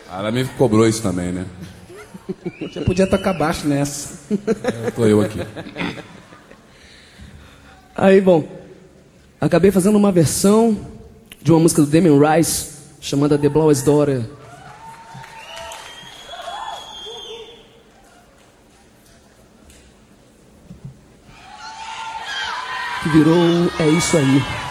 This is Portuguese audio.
Ela me cobrou isso também, né? Já podia tocar baixo nessa. Tô eu aqui. Aí, bom, acabei fazendo uma versão de uma música do Damien Rice chamada The Blau's Daughter. Que virou É Isso Aí.